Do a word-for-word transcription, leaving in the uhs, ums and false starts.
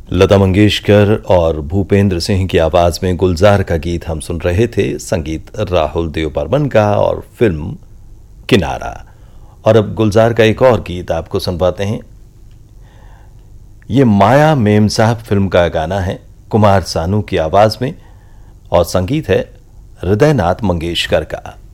लता मंगेशकर और भूपेंद्र सिंह की आवाज में गुलजार का गीत हम सुन रहे थे। संगीत राहुल देव बर्मन का और फिल्म किनारा। और अब गुलजार का एक और गीत आपको सुनवाते हैं। ये माया मेम साहब फिल्म का गाना है, कुमार सानू की आवाज में, और संगीत है हृदयनाथ मंगेशकर का।